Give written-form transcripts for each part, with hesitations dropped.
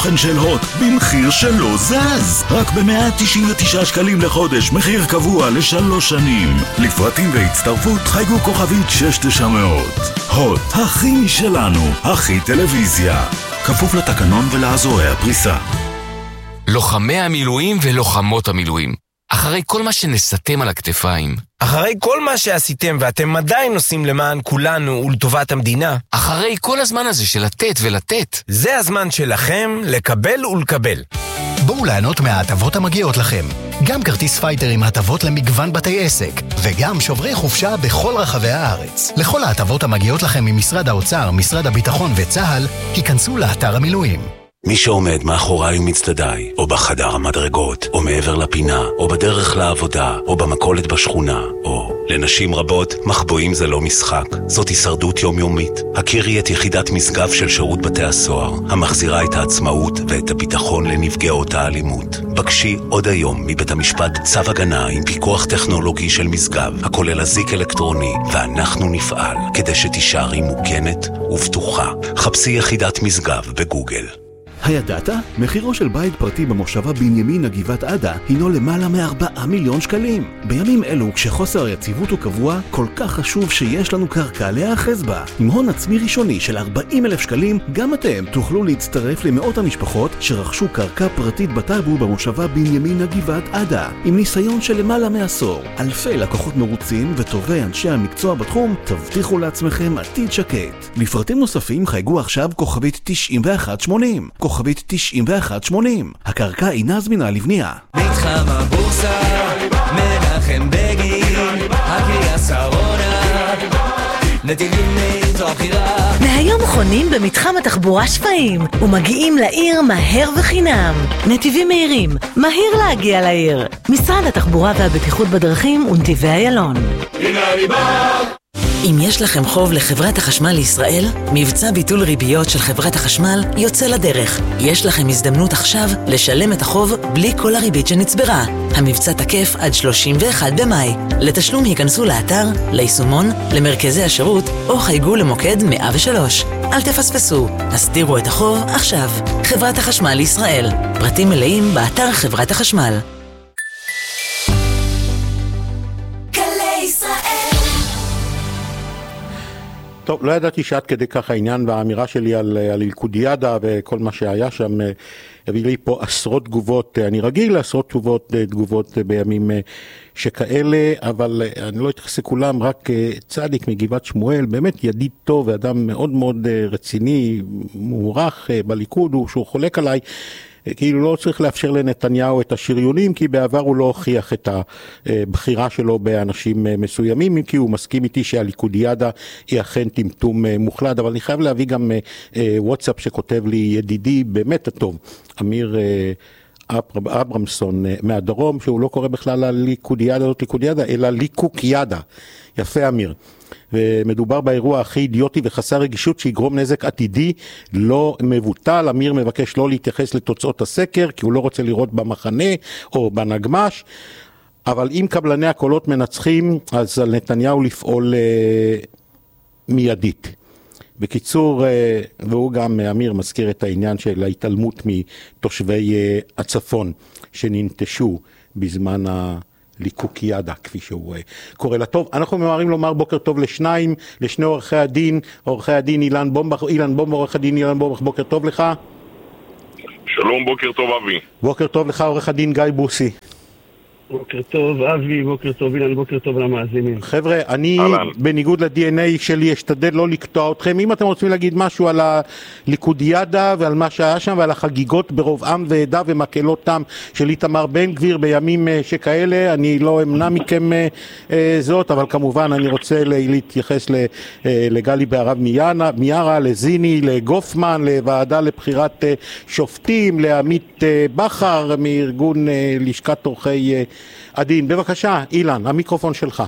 תוכן של הוט במחיר שלא זז, רק ב-199 שקלים לחודש, מחיר קבוע ל3 שנים. לפרטים והצטרפות חייגו כוכבית 6900. הוט, הכי משלנו, הכי טלוויזיה, כפוף לתקנון ולאזורי הפריסה. לוחמי המילואים ולוחמות המילואים, אחרי כל מה שנסתם על הכתפיים, אחרי כל מה שעשיתם ואתם עדיין עושים למען כולנו ולטובת המדינה, אחרי כל הזמן הזה של לתת ולתת, זה הזמן שלכם לקבל ולקבל. בואו ליהנות מההטבות המגיעות לכם. גם כרטיס פייטר עם הטבות למגוון בתי עסק, וגם שוברי חופשה בכל רחבי הארץ. לכל ההטבות המגיעות לכם ממשרד האוצר, משרד הביטחון וצה"ל, היכנסו לאתר המילואים. מי שעומד מאחוריי ומצדדיי, או בחדר המדרגות, או מעבר לפינה, או בדרך לעבודה, או במכולת בשכונה, או לנשים רבות, מחבואים זה לא משחק, זאת הישרדות יומיומית. הכירי את יחידת משגב של שירות בתי הסוהר, המחזירה את העצמאות ואת הביטחון לנפגעות האלימות. בקשי עוד היום מבית המשפט צו הגנה עם פיקוח טכנולוגי של משגב, הכולל אזיק אלקטרוני, ואנחנו נפעל כדי שתישארי מוגנת ובטוחה. חפשי יחידת משגב בגוגל. הידעת? מחירו של בית פרטי במושבה בנימין גבעת עדה הינו למעלה מ4 מיליון שקלים. בימים אלו, כשחוסר היציבות הוא קבוע, כל כך חשוב שיש לנו קרקע להיאחז בה. עם הון עצמי ראשוני של 40,000 שקלים, גם אתם תוכלו להצטרף למאות המשפחות שרכשו קרקע פרטית בטאבו במושבה בנימין גבעת עדה. עם ניסיון של למעלה מעשור, אלפי לקוחות מרוצים וטובי אנשי המקצוע בתחום, תבטיחו לעצמכם עתיד שקט. לפרטים נוספים חייגו עכשיו כוכבית 9180. כוכבית 9180. הקרקע אינה זמינה לבנייה. מתחם הבורסה, מנחם בגין, הקריאה שרונה, נתיבים מהיר זו הבחירה. מהיום חונים במתחם התחבורה שפיים ומגיעים לעיר מהר וחינם. נתיבים מהירים, מהיר להגיע לעיר. משרד התחבורה והבטיחות בדרכים ונתיבי איילון. הנה אני בא. אם יש לכם חוב לחברת החשמל לישראל, מבצע ביטול ריביות של חברת החשמל יוצא לדרך. יש לכם הזדמנות עכשיו לשלם את החוב בלי כל הריבית שנצברה. המבצע תקף עד 31 במאי. לתשלום היכנסו לאתר, ליישומון, למרכזי השירות או חייגו למוקד 103. אל תפספסו, הסדירו את החוב עכשיו. חברת החשמל לישראל. פרטים מלאים באתר חברת החשמל. טוב, לא ידעתי שעד כדי כך העניין והאמירה שלי על אלכודיאדה וכל מה שהיה שם הביא לי פה עשרות תגובות. אני רגיל לעשרות תגובות בימים שכאלה, אבל אני לא אתייחס לכולם, רק צדיק מגבעת שמואל, באמת ידיד טוב ואדם מאוד מאוד רציני, מוערך בליכוד, שהוא חולק עליי, כאילו לא צריך לאפשר לנתניהו את השריונים, כי בעבר הוא לא הוכיח את הבחירה שלו באנשים מסוימים, כי הוא מסכים איתי שהליכודיאדה היא אכן טמטום מוחלט. אבל אני חייב להביא גם וואטסאפ שכותב לי ידידי באמת הטוב, אמיר אברמסון מהדרום, שהוא לא קורא בכלל לליכודיאדה, לא ליכודיאדה, אלא ליקוקיאדה. יפה אמיר. ומדובר באירוע הכי אידיוטי וחסר רגישות שיגרום נזק עתידי לא מבוטל. אמיר מבקש לא להתייחס לתוצאות הסקר, כי הוא לא רוצה לראות במחנה או בנגמש, אבל אם קבלני הקולות מנצחים, אז על נתניהו לפעול מיידית. בקיצור, והוא גם, אמיר מזכיר את העניין של ההתעלמות מתושבי הצפון שננטשו בזמן ליקוקיאדה, כפי שהוא קורא לה. טוב, אנחנו ממהרים לומר בוקר טוב לשני עורכי הדין, אילן בומבך, עורך הדין אילן בומבך, בוקר טוב לך. שלום, בוקר טוב אבי. בוקר טוב לך עורך הדין גיא בוסי. בוקר טוב אבי, בוקר טוב אילן, בוקר טוב למאזינים. חבר'ה, אני בניגוד ל-DNA שלי אשתדל לא לקטוע אתכם. אם אתם רוצים להגיד משהו על הליכודיאדה ועל מה שהיה שם ועל החגיגות ברוב עם ועדה ומקהלות תם של איתמר בן גביר בימים שכאלה, אני לא אמנע מכם זאת, אבל כמובן אני רוצה להתייחס לגלי בהרב מיארה, לזיני, לגופמן, לוועדה לבחירת שופטים, לעמית בכר מארגון לשכת עורכי הדין. בבקשה, אילן, המיקרופון שלך.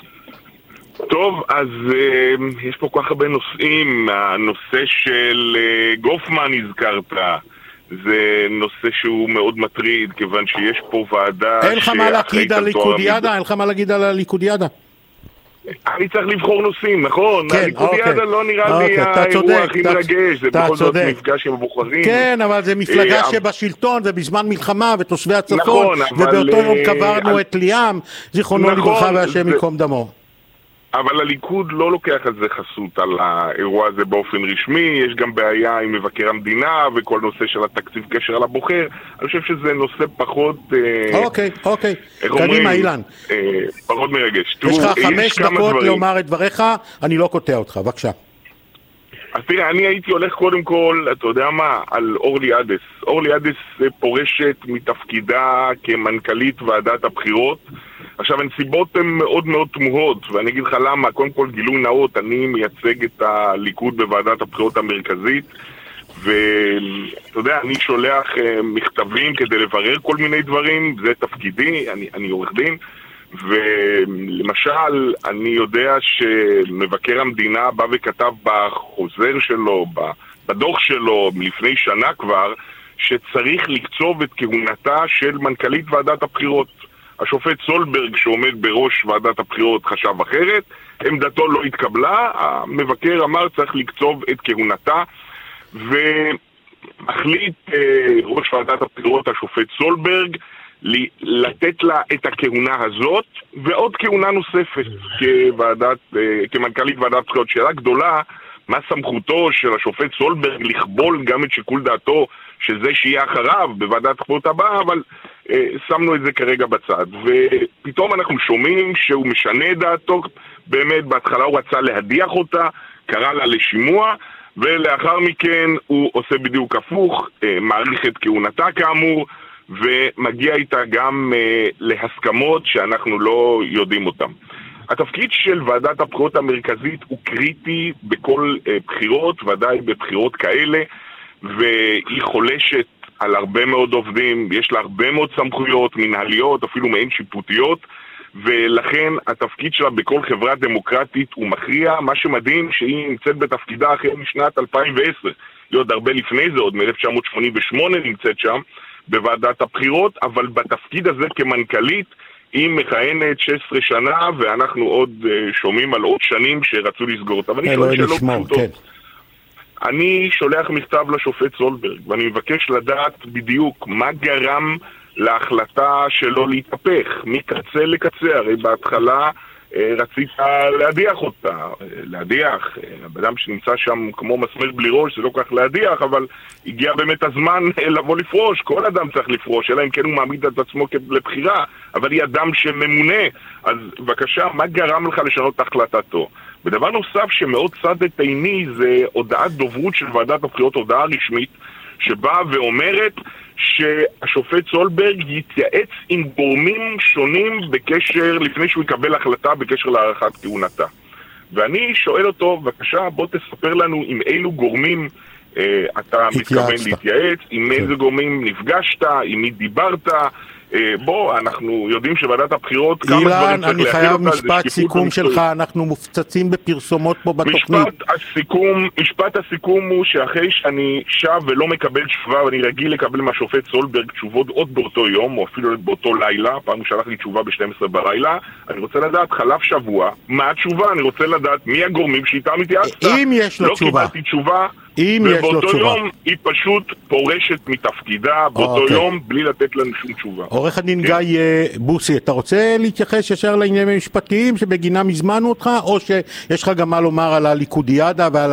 טוב, אז יש פה כל כך הרבה נושאים. הנושא של גופמן הזכרת, זה נושא שהוא מאוד מטריד, כיוון שיש פה ועדה... אין לך מה להגיד על ליכודיאדה? אין לך מה להגיד על הליכודיאדה? אני צריך לבחור נושאים, נכון? כן, הליכודיאדה לא נראה לי האירוע הכי מרגש, זה בכל זאת מפגש עם הבוחרים. כן, אבל זה מפלגה שבשלטון, זה בזמן מלחמה, ותושבי הצפון, ובאותו יום קברנו את ליאם, זיכרונו לברכה והשם ייקום דמו. אבל הליכוד לא לוקח על זה חסות על האירוע הזה באופן רשמי, יש גם בעיה עם מבקר המדינה וכל נושא של התקציב קשר על הבוחר, אני חושב שזה נושא פחות... אוקיי, קדימה אילן. פחות מרגש. יש לך 5 דקות לומר את דבריך, אני לא קוטע אותך, בבקשה. אז תראה, אני הייתי הולך קודם כל, אתה יודע מה, על אורלי עדס. אורלי עדס פורשת מתפקידה כמנכ"לית ועדת הבחירות. עכשיו, הנסיבות הן מאוד מאוד תמוהות, ואני אגיד לך למה. קודם כל, גילוי נאות, אני מייצג את הליכוד בוועדת הבחירות המרכזית, ואתה יודע, אני שולח מכתבים כדי לברר כל מיני דברים, זה תפקידי, אני עורך דין, ולמשל, אני יודע שמבקר המדינה בא וכתב בחוזר שלו, בדוח שלו, מלפני שנה כבר, שצריך לקצוב את כהונתה של מנכ"לית ועדת הבחירות. השופט סולברג שעומד בראש ועדת הבחירות חשב אחרת, עמדתו לא התקבלה, המבקר אמר צריך לקצוב את כהונתה, והחליט ראש ועדת הבחירות השופט סולברג לתת לה את הכהונה הזאת ועוד כהונה נוספת כמנכ"לית ועדת הבחירות. שאלה גדולה, מה סמכותו של השופט סולברג לכבול גם את שיקול דעתו שזה שיהיה אחריו בוועדת הבחירות הבאה, אבל שמנו את זה כרגע בצד. ופתאום אנחנו שומעים שהוא משנה את דעתו, באמת בהתחלה הוא רצה להדיח אותה, קרא לה לשימוע, ולאחר מכן הוא עושה בדיוק הפוך, מעריך את כהונתה כאמור, ומגיע איתה גם להסכמות שאנחנו לא יודעים אותם. התפקיד של ועדת הבחירות המרכזית הוא קריטי בכל בחירות, ודאי בבחירות כאלה, והיא חולשת על הרבה מאוד עובדים, יש לה הרבה מאוד סמכויות מנהליות, אפילו מעין שיפוטיות, ולכן התפקיד שלה בכל חברה דמוקרטית הוא מכריע. מה שמדהים שהיא נמצאת בתפקידה אחרי משנת 2010, היא עוד הרבה לפני זה, עוד מ-1988 נמצאת שם בוועדת הבחירות, אבל בתפקיד הזה כמנכ"לית היא מכהנת 16 שנה, ואנחנו עוד שומעים על עוד שנים שרצו לסגור אותה. ואני שואל שאלות פשוטות. אני שולח מכתב לשופט סולברג, ואני מבקש לדעת בדיוק מה גרם להחלטה שלו להתהפך, מקצה לקצה. הרי בהתחלה רצית להדיח אותה, אדם שנמצא שם כמו מסמר בלי ראש, זה לא כך להדיח, אבל הגיע באמת הזמן לבוא לפרוש. כל אדם צריך לפרוש, אלא אם כן הוא מעמיד את עצמו לבחירה, אבל היא אדם שממונה. אז בבקשה, מה גרם לך לשנות את החלטתו? ודבר נוסף שמאוד צד את עיני זה הודעת דוברות של ועדת הבחירות, הודעה רשמית, שבאה ואומרת שהשופט סולברג יתייעץ עם גורמים שונים בקשר, לפני שהוא יקבל החלטה בקשר להארכת כהונתה. ואני שואל אותו, בבקשה, בוא תספר לנו עם אילו גורמים אתה מתכוון להתייעץ, עם איזה גורמים נפגשת, עם מי דיברת. בוא, אנחנו יודעים שוועדת הבחירות כמה דברים אילן, אני חייב משפט סיכום שלך, אנחנו מופצצים בפרסומות פה בתוכנית. משפט הסיכום הוא שאחרי שאני שב ולא מקבל תשובה, ואני רגיל לקבל מהשופט סולברג תשובות עוד באותו יום, או אפילו באותו לילה, פעם הוא שלח לי תשובה ב-12 בלילה, אני רוצה לדעת, חלף שבוע, מה התשובה? אני רוצה לדעת מי הגורמים שאיתם התייעצת. אם יש לו תשובה. לא קיבלתי תשובה. ובאותו יום היא פשוט פורשת מתפקידה, באותו יום, בלי לתת לנו שום תשובה. עורך הדין גיא בוסי, אתה רוצה להתייחס ישר לעניינים המשפטיים שבגינם הזמנו אותך, או שיש לך גם מה לומר על הליכודיאדה ועל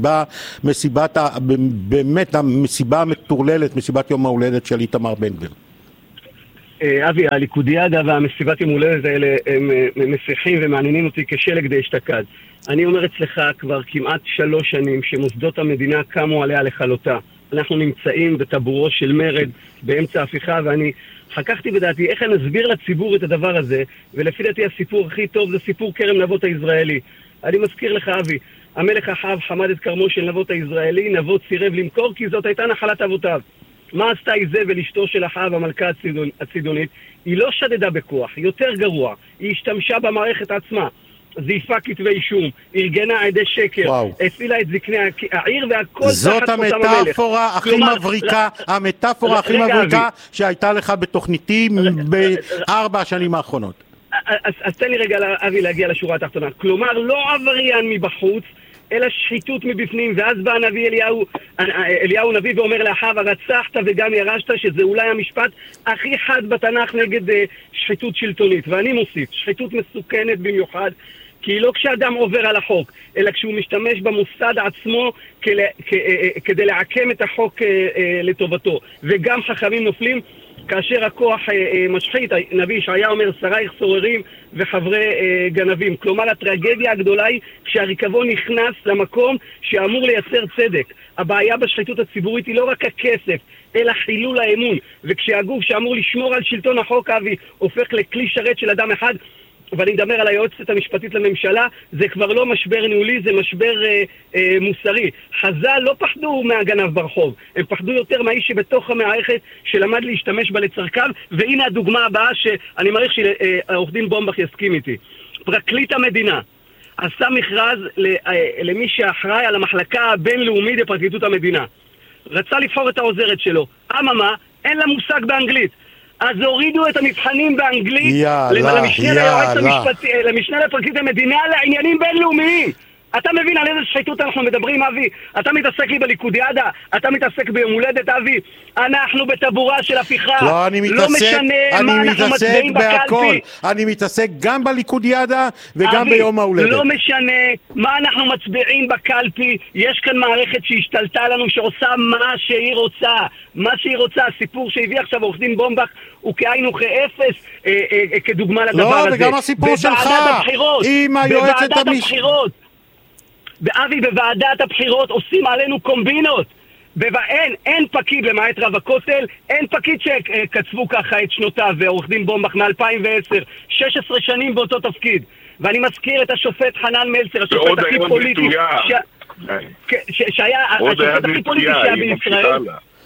באמת המסיבה המטורללת, מסיבת יום ההולדת של איתמר בן גביר? אבי, הליכודיאדה והמסיבת יום ההולדת האלה הם מסיחים ומעניינים אותי כשלג דאשתקד. אני אומר אצלך כבר כמעט 3 שנים שמוסדות המדינה קמו עליה לכלותה. אנחנו נמצאים בטבורו של מרד באמצע ההפיכה, ואני חככתי בדעתי איך אני אסביר לציבור את הדבר הזה, ולפי דעתי הסיפור הכי טוב זה סיפור כרם נבות הישראלי. אני מזכיר לך, אבי, המלך אחאב חמד את כרמו של נבות הישראלי, נבות סירב למכור כי זאת הייתה נחלת אבותיו. מה עשתה איזבל אשתו של אחאב, המלכה הצידונית? היא לא שדדה בכוח, יותר גרוע, היא השתמשה במערכת עצמה. זיפה כתבי אישום, ארגנה עדי שקר, הפעילה את זקני העיר והכל זאת המטאפורה הכי מבריקה, המטאפורה הכי מבריקה שהייתה לך בתוכניתי ב4 השנים האחרונות. אז תן לי רגע, אבי, להגיע לשורה התחתונה. כלומר, לא עבריין מבחוץ, אלא שחיתות מבפנים, ואז בא הנביא אליהו נביא ואומר לאחיו, הרצחת וגם ירשת, שזה אולי המשפט הכי חד בתנ"ך נגד שחיתות שלטונית. ואני מוסיף, שחיתות מסוכנת במיוחד, כי לא כשאדם עובר על החוק, אלא כשהוא משתמש במוסד עצמו כדי לעקם את החוק לטובתו. וגם חכמים נופלים כאשר הכוח משחית. נביא ישעיה אומר, שרייך סוררים וחברי גנבים. כלומר, הטרגדיה הגדולה היא כשהריקבון נכנס למקום שאמור לייצר צדק. הבעיה בשחיתות הציבורית היא לא רק הכסף, אלא חילול האמון. וכשהגוף שאמור לשמור על שלטון החוק, אבי, הופך לכלי שרת של אדם אחד, ואני מדבר על היועצת המשפטית לממשלה, זה כבר לא משבר ניהולי, זה משבר מוסרי. חז"ל לא פחדו מהגנב ברחוב, הם פחדו יותר מהאיש שבתוך המערכת שלמד להשתמש בה לצרכיו, והנה הדוגמה הבאה שאני מעריך שהעורך דין בומבך יסכים איתי. פרקליט המדינה עשה מכרז למי שאחראי על המחלקה הבינלאומית בפרקליטות המדינה. רצה לבחור את העוזרת שלו. אממה, אין לה מושג באנגלית. אז הורידו את המבחנים באנגלית למשנה לפרקליט המדינה לעניינים בינלאומיים. אתה מבין על איזה שחיתות אנחנו מדברים, אבי? אתה מתעסק לי בליכודיאדה? אתה מתעסק ביום הולדת, אבי? אנחנו בטבורה של הפיכה. לא, לא משנה מה אנחנו מצביעים בקלפי. אני מתעסק גם בליכודיאדה וגם ביום ההולדת. לא משנה מה אנחנו מצביעים בקלפי. יש כאן מערכת שהשתלטה לנו, שעושה מה שהיא רוצה. מה שהיא רוצה. הסיפור שהביא עכשיו עורך דין בומבך הוא כאין וכאפס כדוגמה לדבר הזה. לא, וגם הסיפור שלך עם היועצת המשפטית. ואבי, בוועדת הבחירות עושים עלינו קומבינות. אין פקיד, למעט רב הכותל, אין פקיד שקצבו ככה את שנותיו, ועורך דין בומבך מ-2010, 16 שנים באותו תפקיד. ואני מזכיר את השופט חנן מלצר, השופט הכי פוליטי שהיה, השופט הכי פוליטי שהיה בישראל.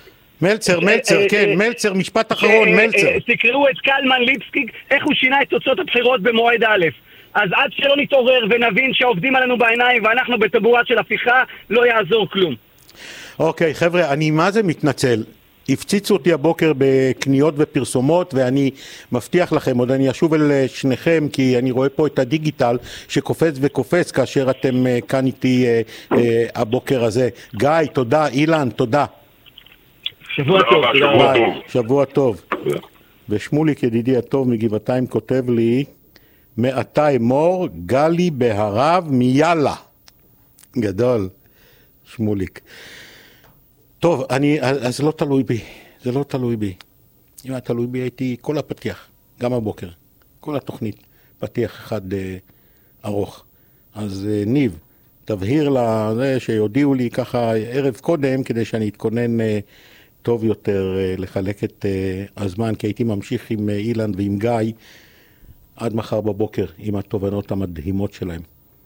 מלצר, משפט אחרון, מלצר. תקראו את קלמן ליבסקיג, איך הוא שינה את תוצאות הבחירות במועד א'. אז עד שלא נתעורר ונבין שעובדים עלינו בעיניים ואנחנו בטבורה של הפיכה, לא יעזור כלום. אוקיי, חבר'ה, אני מה זה מתנצל. הפציצו אותי הבוקר בקניות ופרסומות, ואני מבטיח לכם, עוד אני אשוב אל שניכם, כי אני רואה פה את הדיגיטל שקופץ וקופץ כאשר אתם כאן איתי הבוקר הזה. גיא, תודה. אילן, תודה. שבוע טוב. שבוע טוב. ושמוליק ידידי הטוב מגבעתיים כותב לי, מעתה אמור גלי בהרב מיאללה. גדול, שמוליק. טוב, אז לא תלוי בי, זה לא תלוי בי. אם היה תלוי בי הייתי כל הפתיח, גם הבוקר, כל התוכנית, פתיח אחד ארוך. אז ניב, תבהיר לזה שיודיעו לי ככה ערב קודם, כדי שאני אתכונן טוב יותר לחלק את הזמן, כי הייתי ממשיך עם אילן ועם גיא, עד מחר בבוקר עם התובנות המדהימות שלהם,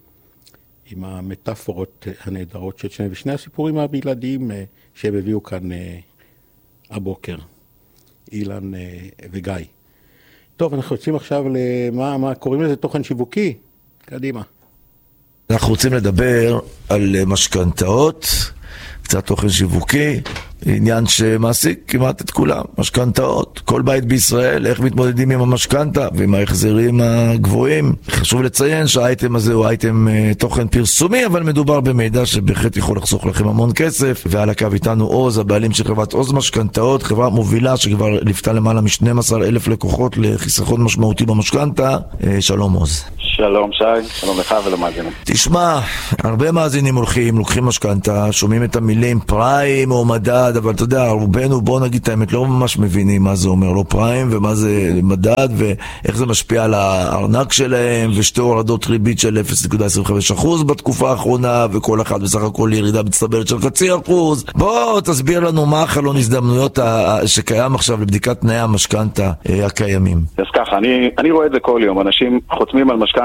עם המטאפורות הנהדרות של שני, ושני הסיפורים הבלעדיים שהם הביאו כאן הבוקר, אילן וגיא. טוב, אנחנו יוצאים עכשיו למה קוראים לזה תוכן שיווקי? קדימה. אנחנו רוצים לדבר על משכנתאות, קצת תוכן שיווקי, עניין שמעסיק כמעט את כולם, משכנתאות, כל בית בישראל, איך מתמודדים עם המשכנתה ועם ההחזרים הגבוהים. חשוב לציין שהאייטם הזה הוא אייטם תוכן פרסומי, אבל מדובר במידע שבהחלט יכול לחסוך לכם המון כסף. ועל הקו איתנו עוז, הבעלים של חברת עוז משכנתאות, חברה מובילה שכבר לפתה למעלה מ-12,000 לקוחות לחיסכון משמעותי במשכנתה. שלום עוז. שלום שי, שלום לך ולמאזינים. תשמע, הרבה מאזינים לוקחים משכנתה, שומעים את המילים פריים או מדד, אבל אתה יודע, רובנו, בוא נגיד את האמת, לא ממש מבינים מה זה אומר, לא פריים ומה זה מדד ואיך זה משפיע על הארנק שלהם, ושתי הורדות ריבית של 0.25% בתקופה האחרונה, וכל אחד בסך הכל ירידה מצטברת של 0.5%. בוא תסביר לנו מה החלון הזדמנויות שקיים עכשיו לבדיקת תנאי המשכנתה הקיימים. אז ככה, אני רואה את זה כל יום, אנשים חותמים על משכנתה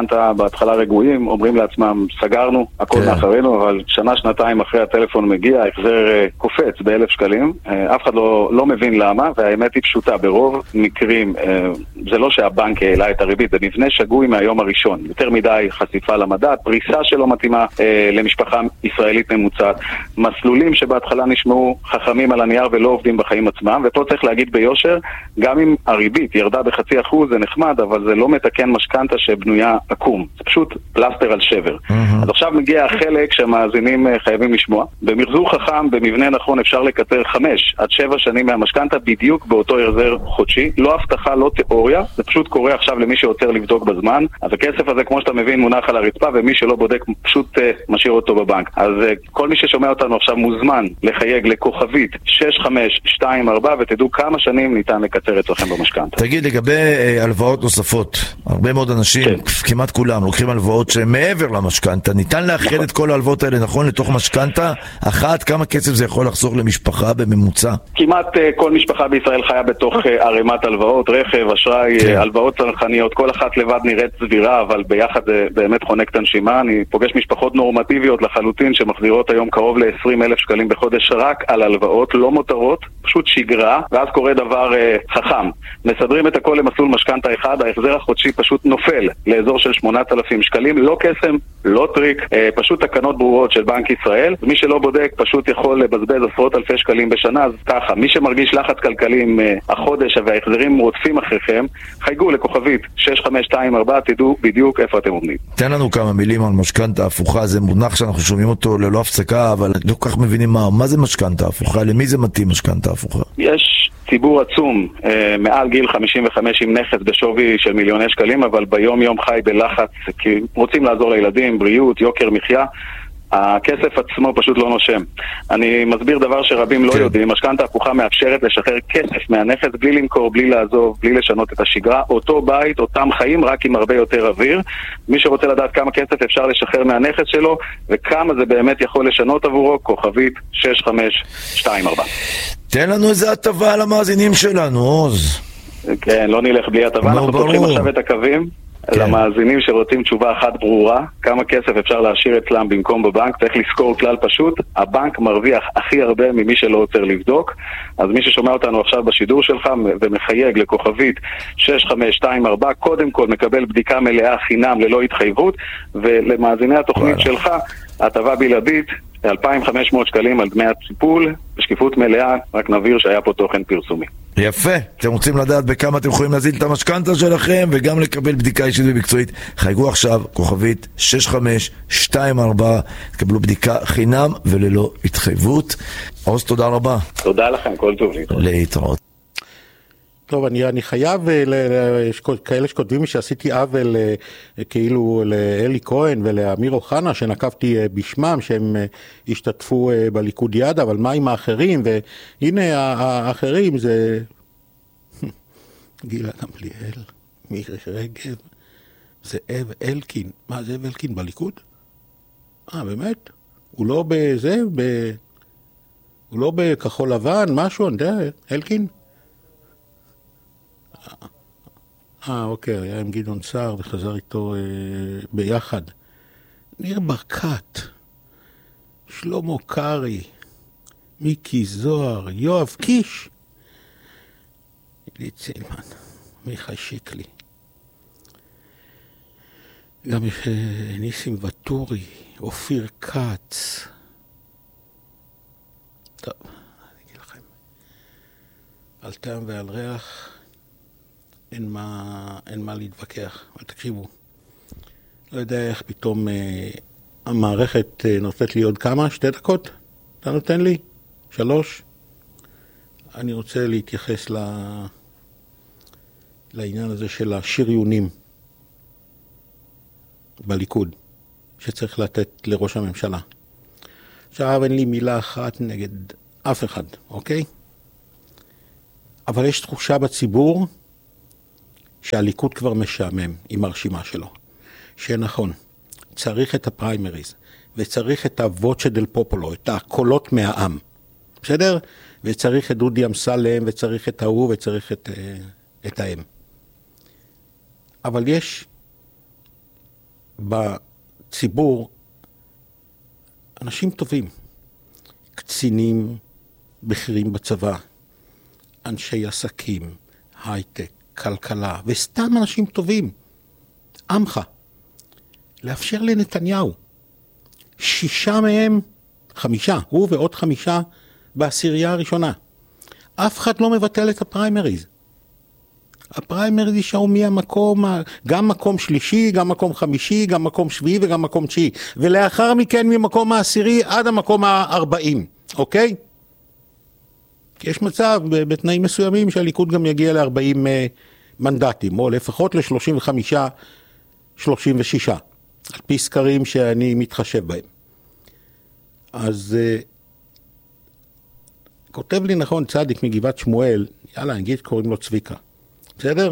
משכנתה בהתחלה רגועים, אומרים לעצמם, סגרנו, הכל מאחרינו, אבל שנה, שנתיים אחרי הטלפון מגיע, ההחזר קופץ ב1,000 שקלים, אף אחד לא מבין למה, והאמת היא פשוטה, ברוב מקרים, זה לא שהבנק העלה את הריבית, זה מבנה שגוי מהיום הראשון, יותר מדי חשיפה למדד, פריסה שלא מתאימה למשפחה ישראלית ממוצעת, מסלולים שבהתחלה נשמעו חכמים על הנייר ולא עובדים בחיים עצמם, ופה צריך להגיד ביושר, גם אם הריבית ירדה ב0.5% זה נחמד, אבל זה לא מתקן משכנתה שבנויה עקום, זה פשוט פלסטר על שבר. אז עכשיו מגיע החלק שהמאזינים חייבים לשמוע, במחזור חכם, במבנה נכון אפשר לקצר 5 עד 7 שנים מהמשכנתה בדיוק באותו החזר חודשי, לא הבטחה, לא תיאוריה, זה פשוט קורה עכשיו למי שיותר לבדוק בזמן, אז הכסף הזה כמו שאתה מבין מונח על הרצפה, ומי שלא בודק פשוט משאיר אותו בבנק. אז כל מי ששומע אותנו עכשיו מוזמן לחייג לכוכבית 6524 ותדעו כמה שנים ניתן לקצר אצלכם במשכנתה. תגיד, לגבי הלוואות נוספות, הרבה מאוד אנשים, כמעט כולם, לוקחים הלוואות שהן מעבר למשכנתה, ניתן לאחד את כל ההלוואות האלה, נכון, לתוך משכנתה אחת, כמה כסף זה יכול לחסוך למשפחה בממוצע? כמעט כל משפחה בישראל חיה בתוך ערימת הלוואות, רכב, אשראי, הלוואות צרכניות, כל אחת לבד נראית סבירה, אבל ביחד זה באמת חונק את הנשימה. אני פוגש משפחות נורמטיביות לחלוטין שמחזירות היום קרוב ל20,000 שקלים בחודש רק על הלוואות, לא מותרות, פשוט שגרה, ואז קורה דבר חכם. מסדרים את הכל למסלול משכנתה אחד, ההחזר החודשי פשוט נופל לאזור של 8,000 שקלים, לא קסם, לא טריק, פשוט תקנות ברורות של בנק ישראל. מי שלא בודק פשוט יכול לבזבז עשרות אלפי שקלים בשנה, אז ככה, מי שמרגיש לחץ כלכלי עם החודש וההחזרים רודפים אחריכם, חייגו לכוכבית 6524, תדעו בדיוק איפה אתם עומדים. תן לנו כמה מילים על משכנתה הפוכה, זה מונח שאנחנו שומעים אותו ללא הפסקה, אבל לא כל כך מבינים מה זה משכנתה הפוכה, למי זה מתאים משכנתה הפוכה? יש ציבור עצום מעל גיל 55 עם נכס בשווי של מיליוני שקלים, אבל ביום יום חי בלחץ, כי רוצים לעזור לילדים, בריאות, יוקר מחיה, הכסף עצמו פשוט לא נושם. אני מסביר דבר שרבים לא יודעים, משכנתה הפוכה מאפשרת לשחרר כסף מהנכס בלי למכור, בלי לעזוב, בלי לשנות את השגרה, אותו בית, אותם חיים, רק עם הרבה יותר אוויר. מי שרוצה לדעת כמה כסף אפשר לשחרר מהנכס שלו וכמה זה באמת יכול לשנות עבורו, כוכבית 6524. תן לנו איזה הטבה על המאזינים שלנו, עוז. כן, לא נלך בלי הטבה, אנחנו פותחים עכשיו את הקווים. למאזינים שרוצים תשובה אחת ברורה, כמה כסף אפשר להשאיר אצלם במקום בבנק, צריך לזכור כלל פשוט, הבנק מרוויח הכי הרבה ממי שלא עוצר לבדוק, אז מי ששומע אותנו עכשיו בשידור שלך ומחייג לכוכבית 6524, קודם כל מקבל בדיקה מלאה חינם ללא התחייבות, ולמאזיני התוכנית שלך, הטבה בלעדית, 2,500 שקלים על דמי הטיפול, בשקיפות מלאה, רק נבהיר שהיה פה תוכן פרסומי. יפה, אתם רוצים לדעת בכמה אתם יכולים להזיל את המשכנתה שלכם וגם לקבל בדיקה אישית ומקצועית, חייגו עכשיו, כוכבית 6524, תקבלו בדיקה חינם וללא התחייבות. עוז, תודה רבה. תודה לכם, כל טוב להתראות. להתראות. טוב, אני חייב, יש כאלה שכותבים לי שעשיתי עוול כאילו לאלי כהן ולאמיר אוחנה שנקבתי בשמם שהם השתתפו בליכוד יד, אבל מה עם האחרים? והנה האחרים זה גילה גמליאל, מירי רגב, זאב אלקין. מה, זאב אלקין בליכוד? באמת? הוא לא בזה? הוא לא בכחול לבן? משהו? אני יודע, אלקין? אוקיי, היה עם גדעון סער וחזר איתו ביחד. ניר ברקת, שלמה קרעי, מיקי זוהר, יואב קיש, עידית סילמן, מיכאל שיקלי, גם ניסים ואטורי, אופיר כץ. טוב, אני אגיד לכם, על טעם ועל ריח אין מה להתווכח. אבל תקשיבו, לא יודע איך פתאום המערכת נותנת לי עוד כמה? 2 דקות? אתה נותן לי? 3? אני רוצה להתייחס לעניין הזה של השריונים בליכוד, שצריך לתת לראש הממשלה. עכשיו אין לי מילה אחת נגד אף אחד, אוקיי? אבל יש תחושה בציבור שהליכוד כבר משעמם עם הרשימה שלו. שנכון, צריך את הפריימריז, וצריך את הווצ'ה דל פופולו, את הקולות מהעם. בסדר? וצריך את דודי אמסלם, וצריך את ההוא, וצריך את האם. אבל יש בציבור אנשים טובים, קצינים בכירים בצבא, אנשי עסקים, הייטק, כלכלה, וסתם אנשים טובים. עמך. לאפשר לנתניהו 6 מהם, 5, הוא ועוד 5 בעשירייה הראשונה. אף אחד לא מבטל את הפריימריז. הפריימריז יישארו מהמקום, גם מקום שלישי, גם מקום חמישי, גם מקום שביעי וגם מקום תשיעי. ולאחר מכן ממקום העשירי עד המקום ה-40, אוקיי? כי יש מצב בתנאים מסוימים שהליכוד גם יגיע ל-40 מנדטים, או לפחות ל-35, 36, על פי סקרים שאני מתחשב בהם. אז כותב לי נכון צדיק מגבעת שמואל, יאללה, נגיד קוראים לו צביקה, בסדר?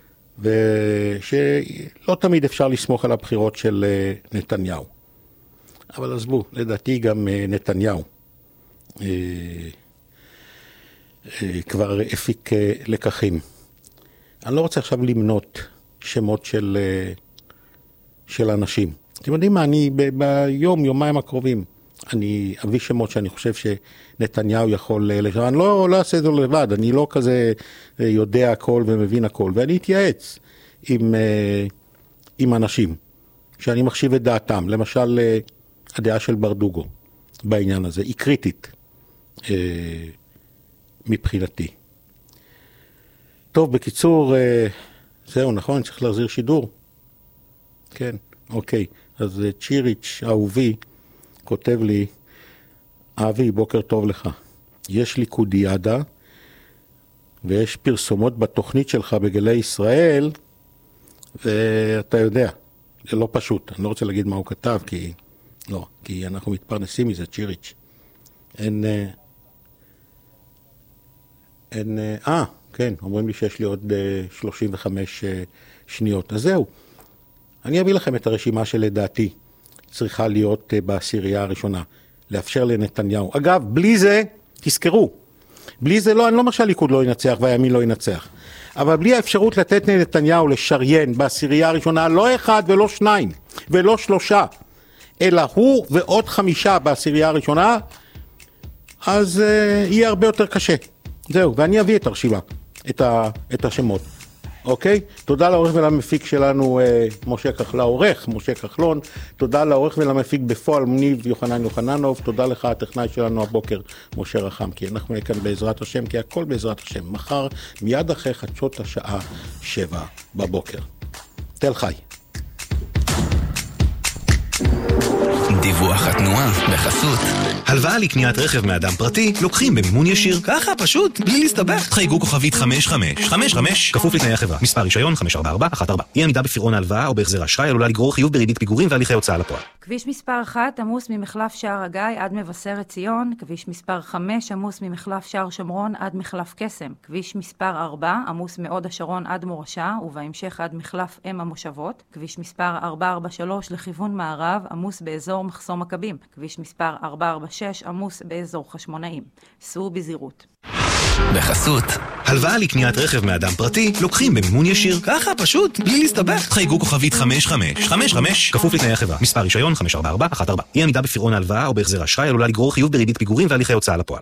ושלא תמיד אפשר לסמוך על הבחירות של נתניהו. אבל עזבו, לדעתי גם נתניהו כבר הפיק לקחים. אני לא רוצה עכשיו למנות שמות של אנשים. אתם יודעים מה, אני יומיים הקרובים, אני אביא שמות שאני חושב שנתניהו יכול לשם. אני לא אעשה את זה לבד, אני לא כזה יודע הכל ומבין הכל, ואני אתייעץ עם אנשים שאני מחשיב את דעתם. למשל, הדעה של ברדוגו בעניין הזה היא קריטית מבחינתי. טוב, בקיצור, זהו, נכון, צריך להחזיר שידור. כן, אוקיי. אז צ'יריץ' אהובי כותב לי, אבי, בוקר טוב לך. יש ליכודיאדה, ויש פרסומות בתוכנית שלך בגלי ישראל, ואתה יודע, זה לא פשוט. אני לא רוצה להגיד מה הוא כתב, כי אנחנו מתפרנסים מזה, צ'יריץ'. כן, אומרים לי שיש לי עוד 35 שניות. אז זהו, אני אביא לכם את הרשימה שלדעתי צריכה להיות בעשירייה הראשונה, לאפשר לנתניהו. אגב, בלי זה, תזכרו, בלי זה לא, אני לא אומר שהליכוד לא ינצח והימין לא ינצח, אבל בלי האפשרות לתת לנתניהו לשריין בעשירייה הראשונה, לא 1 ולא 2 ולא 3, אלא הוא ועוד 5 בעשירייה הראשונה, אז יהיה הרבה יותר קשה. זהו, ואני אביא את הרשימה, את השמות. אוקיי? תודה לעורך ולמפיק שלנו, לעורך משה כחלון, תודה לעורך ולמפיק בפועל ניב יוחננוב, תודה לך הטכנאי שלנו הבוקר, משה רחם, כי אנחנו נהיה כאן בעזרת השם, כי הכל בעזרת השם, מחר, מיד אחרי חדשות השעה 7 בבוקר. תל חי. דיווח התנועה בחסות. הלוואה לקניית רכב מאדם פרטי לוקחים במימון ישיר. ככה פשוט, בלי להסתבך. חייגו כוכבית 5555, כפוף לתנאי החברה. מספר רישיון 54414. אי עמידה בפירעון ההלוואה או בהחזר אשראי עלולה לגרור חיוב בריבית פיגורים והליכי הוצאה לפועל. כביש מספר 1 עמוס ממחלף שער הגיא עד מבשרת ציון. כביש מספר 5 עמוס ממחלף שער שומרון עד מחלף קסם. כביש מספר 4 עמוס מעוד השרון עד מורשה ובהמשך עד מחלף אם המושבות. כביש מספר 443 לכיוון מערב עמוס באזור מחסום מכבים. כביש מספר 446 עמוס באזור חשמונאים. סעו בזהירות. בחסות. הלוואה לקניית רכב מאדם פרטי לוקחים במימון ישיר. ככה פשוט, בלי להסתבך. חייגו כוכבית 5555, כפוף לתנאי החברה. מספר רישיון 54414. אי עמידה בפירעון ההלוואה או בהחזר אשראי עלולה לגרור חיוב בריבית פיגורים והליכי הוצאה לפועל.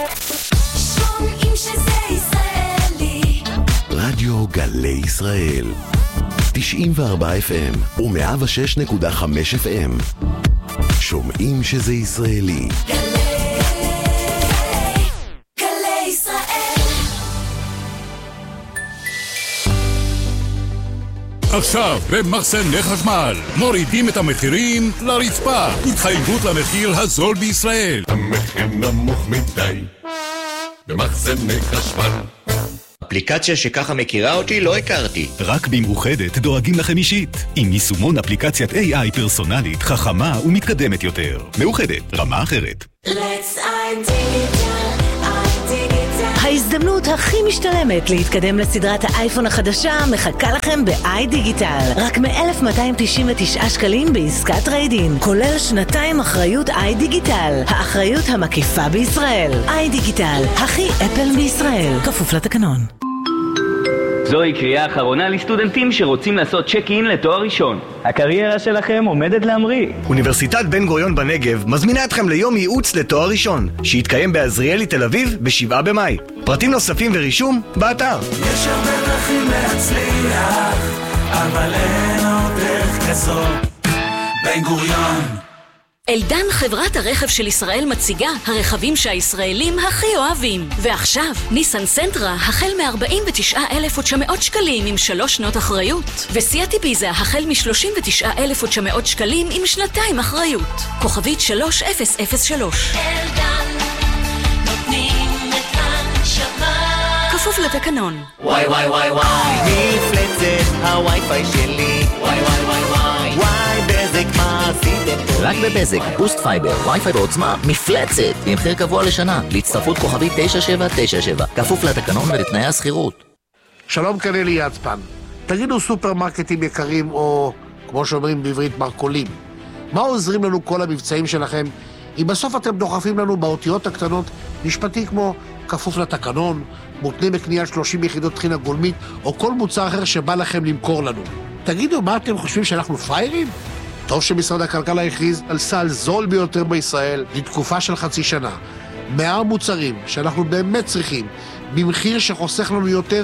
רדיו גלי ישראל 94 FM ו106.5 FM. שומעים שזה ישראלי. עכשיו במחסני חשמל מורידים את המחירים לרצפה. התחייבות למחיר הזול בישראל. המחיר נמוך מדי במחסני חשמל. אפליקציה שככה מכירה אותי לא הכרתי. רק במאוחדת דואגים לכם אישית. עם יישומון אפליקציית AI פרסונלית, חכמה ומתקדמת יותר. מאוחדת, רמה אחרת. ההזדמנות הכי משתלמת להתקדם לסדרת האייפון החדשה מחכה לכם ב-iDigital. רק מ-1,299 שקלים בעסקת טריידין, כולל 2 אחריות iDigital, האחריות המקיפה בישראל. iDigital, הכי אפל בישראל, כפוף לתקנון. זוהי קריאה אחרונה לסטודנטים שרוצים לעשות צ'ק-אין לתואר ראשון. הקריירה שלכם עומדת להמריא. אוניברסיטת בן גוריון בנגב מזמינה אתכם ליום ייעוץ לתואר ראשון, שיתקיים בעזריאלי תל אביב ב7 במאי. פרטים נוספים ורישום באתר. יש הרבה דרכים להצליח, אבל אין עוד דרך כזו. בן גוריון. אלדן, חברת הרכב של ישראל, מציגה הרכבים שהישראלים הכי אוהבים. ועכשיו, ניסן סנטרה החל מ-49,900 שקלים עם 3 שנות אחריות. וסיאט איביזה החל מ-39,900 שקלים עם 2 אחריות. כוכבית 3003. אלדן, נותנים את הנשמה. כפוף לתקנון. וואי וואי וואי וואי, מפלצת הווי-פיי שלי. וואי וואי וואי וואי, וואי בזק מה עשיתם פה? רק בבזק, בוסט פייבר, וי-פיי בעוצמה, מפלצת, במחיר קבוע לשנה, להצטרפות כוכבית 9797, כפוף לתקנון ולתנאי הסחירות. שלום, כאן אלי יצפן. תגידו, סופרמרקטים יקרים, או כמו שאומרים בעברית, מרקולים, מה עוזרים לנו כל המבצעים שלכם, אם בסוף אתם דוחפים לנו באותיות הקטנות משפטי כמו כפוף לתקנון, מותנה בקנייה 30 יחידות טחינה גולמית, או כל מוצר אחר שבא לכם למכור לנו? תגידו, מה אתם חושבים, שאנחנו פריירים? טוב שמשרד הכלכלה הכריז על סל זול ביותר בישראל לתקופה של חצי שנה. 100 מוצרים שאנחנו באמת צריכים, במחיר שחוסך לנו יותר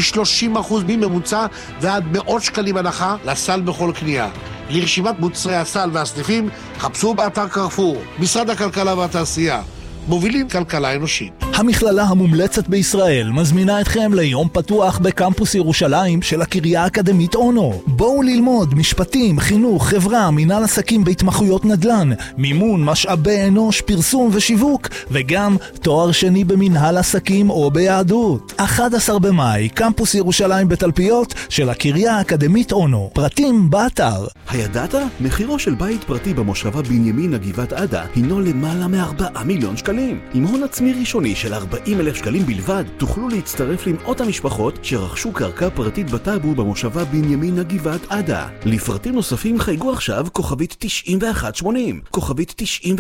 מ-30% מממוצע ועד מאות שקלים הנחה לסל בכל קנייה. לרשימת מוצרי הסל והסניפים, חפשו באתר קרפור. משרד הכלכלה והתעשייה. מובילים כלכלה אנושית. המכללה המומלצת בישראל מזמינה אתכם ליום פתוח בקמפוס ירושלים של הקריה האקדמית אונו. בואו ללמוד משפטים, חינוך, חברה, מנהל עסקים בהתמחויות נדל"ן, מימון, משאבי אנוש, פרסום ושיווק, וגם תואר שני במנהל עסקים או ביהדות. 11 במאי, קמפוס ירושלים בתלפיות של הקריה האקדמית אונו. פרטים באתר. הידעת? מחירו של בית פרטי במושבה בנימין הגבעת עדה הינו למעלה מ4 מיליון שקלים. עם הון עצמי ראשוני של 40,000 שקלים בלבד, תוכלו להצטרף למאות המשפחות שרכשו קרקע פרטית בטאבו במושבה בנימין הגבעת עדה. לפרטים נוספים חייגו עכשיו כוכבית 9180. כוכבית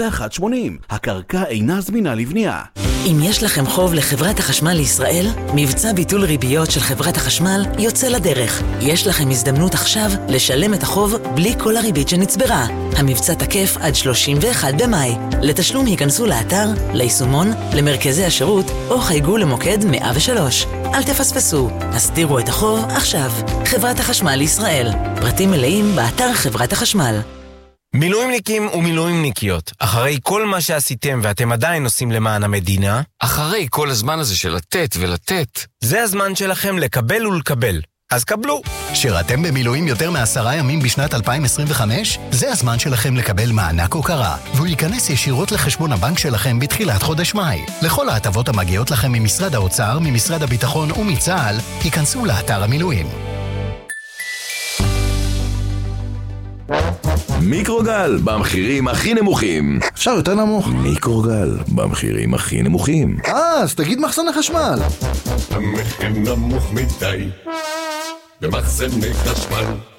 9180. הקרקע אינה זמינה לבנייה. אם יש לכם חוב לחברת החשמל לישראל, מבצע ביטול ריביות של חברת החשמל יוצא לדרך. יש לכם הזדמנות עכשיו לשלם את החוב בלי כל הריבית שנצברה. המבצע תקף עד 31 במאי. לתשלום היכנסו לאתר, ליישומון, למרכזי השירות, או חייגו למוקד 103. אל תפספסו, הסתירו את החוב עכשיו. חברת החשמל לישראל. פרטים מלאים באתר חברת החשמל. מילואימניקים ומילואימניקיות, אחרי כל מה שעשיתם ואתם עדיין עושים למען המדינה, אחרי כל הזמן הזה של לתת ולתת, זה הזמן שלכם לקבל ולקבל. אז קבלו. שירתם במילואים יותר מ10 ימים בשנת 2025? זה הזמן שלכם לקבל מענק הוקרה, והוא ייכנס ישירות לחשבון הבנק שלכם בתחילת חודש מאי. לכל ההטבות המגיעות לכם ממשרד האוצר, ממשרד הביטחון ומצה"ל, ייכנסו לאתר המילואים. מיקרוגל, במחירים הכי נמוכים. אפשר יותר נמוך. מיקרוגל, במחירים הכי נמוכים. אז תגיד מחסן החשמל. המחיר נמוך מדי במחסני חשמל.